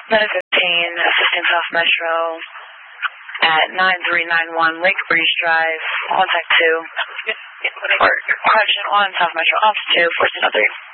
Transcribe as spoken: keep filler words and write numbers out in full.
nine fifteen, assisting South Metro at nine three nine one Lake Breeze Drive, contact two. Or, correction, on South Metro, off two, fourteen oh three.